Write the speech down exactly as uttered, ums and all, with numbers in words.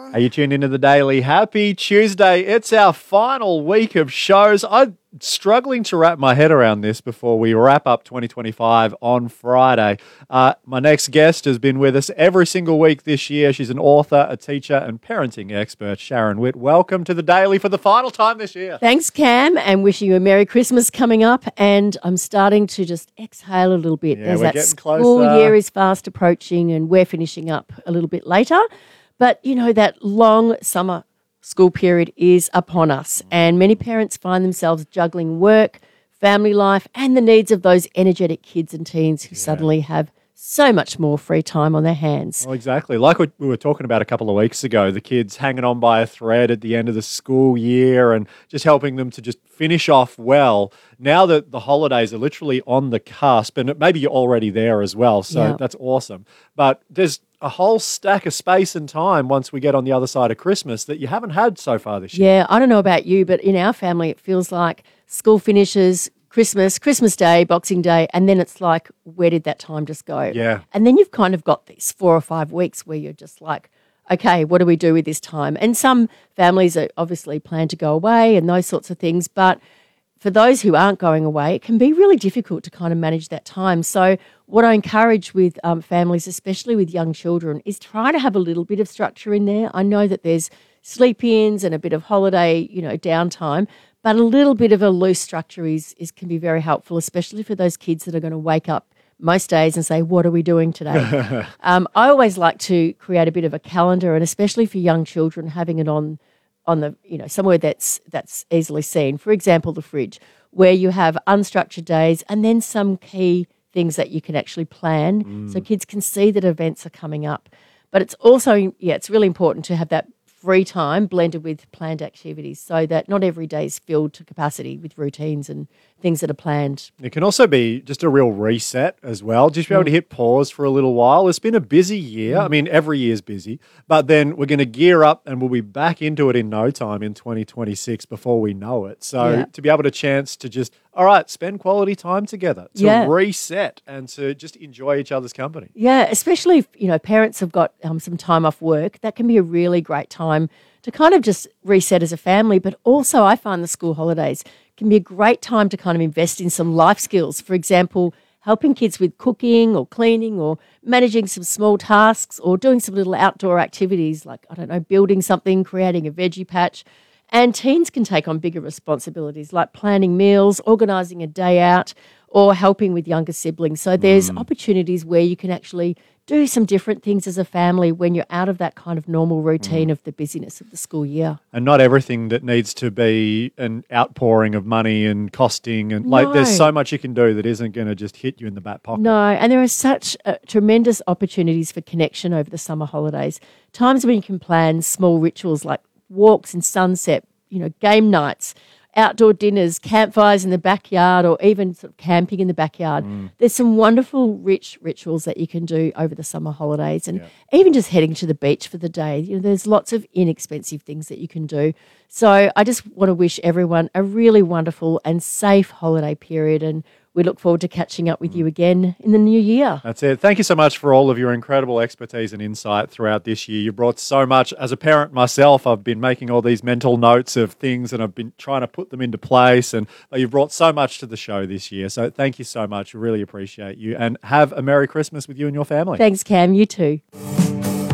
Are you tuned into the Daily? Happy Tuesday. It's our final week of shows. I'm struggling to wrap my head around this before we wrap up twenty twenty-five on Friday. Uh, my next guest has been with us every single week this year. She's an author, a teacher, and parenting expert, Sharon Witt. Welcome to the Daily for the final time this year. Thanks, Cam, and wishing you a Merry Christmas coming up. And I'm starting to just exhale a little bit Yeah, as we're that getting school closer. year is fast approaching and we're finishing up a little bit later. But, you know, that long summer school period is upon us, and many parents find themselves juggling work, family life, and the needs of those energetic kids and teens who yeah. suddenly have so much more free time on their hands. Well, exactly. Like we we were talking about a couple of weeks ago, the kids hanging on by a thread at the end of the school year and just helping them to just finish off well. Now that the holidays are literally on the cusp, and maybe you're already there as well, so yeah. that's awesome. But there's a whole stack of space and time once we get on the other side of Christmas that you haven't had so far this year. Yeah, I don't know about you, but in our family it feels like school finishes, Christmas, Christmas Day, Boxing Day, and then it's like, where did that time just go? Yeah. And then you've kind of got these four or five weeks where you're just like, okay, what do we do with this time? And some families are obviously plan to go away and those sorts of things, but for those who aren't going away, it can be really difficult to kind of manage that time. So what I encourage with um, families, especially with young children, is try to have a little bit of structure in there. I know that there's sleep-ins and a bit of holiday, you know, downtime, but a little bit of a loose structure is, is can be very helpful, especially for those kids that are going to wake up most days and say, what are we doing today? um, I always like to create a bit of a calendar, and especially for young children, having it on on the, you know, somewhere that's that's easily seen. For example, the fridge, where you have unstructured days and then some key things that you can actually plan mm. so kids can see that events are coming up. But it's also, yeah, it's really important to have that free time blended with planned activities so that not every day is filled to capacity with routines and things that are planned. It can also be just a real reset as well. Just be able mm. to hit pause for a little while. It's been a busy year. Mm. I mean, every year is busy, but then we're going to gear up and we'll be back into it in no time in twenty twenty-six before we know it. So yeah. to be able to chance to just, all right, spend quality time together, to yeah. reset and to just enjoy each other's company. Yeah, especially if, you know, parents have got um, some time off work, that can be a really great time to kind of just reset as a family. But also I find the school holidays can be a great time to kind of invest in some life skills. For example, helping kids with cooking or cleaning or managing some small tasks or doing some little outdoor activities like, I don't know, building something, creating a veggie patch. And teens can take on bigger responsibilities like planning meals, organising a day out, or helping with younger siblings. So there's mm. opportunities where you can actually do some different things as a family when you're out of that kind of normal routine mm. of the busyness of the school year. And not everything that needs to be an outpouring of money and costing. And like, no. there's so much you can do that isn't going to just hit you in the back pocket. No, and there are such uh, tremendous opportunities for connection over the summer holidays. Times when you can plan small rituals like walks and sunset, you know, game nights, outdoor dinners, campfires in the backyard, or even sort of camping in the backyard. Mm. There's some wonderful, rich rituals that you can do over the summer holidays, and yeah. even just heading to the beach for the day. You know, there's lots of inexpensive things that you can do. So I just want to wish everyone a really wonderful and safe holiday period, and we look forward to catching up with you again in the new year. That's it. Thank you so much for all of your incredible expertise and insight throughout this year. You brought so much. As a parent myself, I've been making all these mental notes of things and I've been trying to put them into place, and you've brought so much to the show this year. So thank you so much. Really appreciate you, and have a Merry Christmas with you and your family. Thanks, Cam. You too.